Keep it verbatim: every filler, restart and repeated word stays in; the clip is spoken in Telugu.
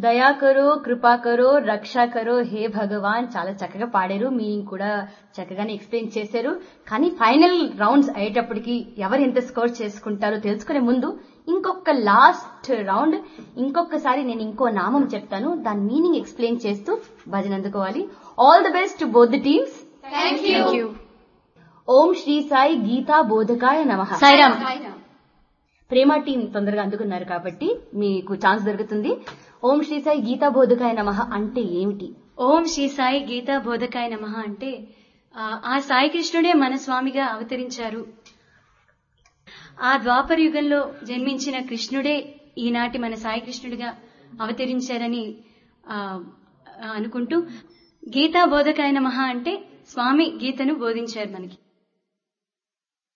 దయా కరో కృపా కరో రక్షా కరో హే భగవాన్. చాలా చక్కగా పాడారు, మీనింగ్ కూడా చక్కగానే ఎక్స్ప్లెయిన్ చేశారు. కానీ ఫైనల్ రౌండ్స్ అయ్యేటప్పటికి ఎవరు ఎంత స్కోర్ చేసుకుంటారో తెలుసుకునే ముందు ఇంకొక లాస్ట్ రౌండ్, ఇంకొకసారి నేను ఇంకో నామం చెప్తాను, దాని మీనింగ్ ఎక్స్ప్లెయిన్ చేస్తూ భజన అందుకోవాలి. All the best to both the teams. Thank you. ఓం శ్రీ సాయి గీతా బోధకాయ నమః. సాయిరామ్. ప్రేమ టీం తొందరగా అందుకున్నారు కాబట్టి మీకు ఛాన్స్ దొరుకుతుంది. ఓం శ్రీ సాయి గీతా బోధకాయ నమః అంటే ఏమిటి? ఓం శ్రీ సాయి గీతా బోధకాయ నమః అంటే ఆ సాయి కృష్ణుడే మన స్వామిగా అవతరించారు. ఆ ద్వాపర యుగంలో జన్మించిన కృష్ణుడే ఈనాటి మన సాయి కృష్ణుడిగా అవతరించారని అనుకుంటూ, గీతా బోధకాయ నమః అంటే స్వామి గీతను బోధించారు మనకి.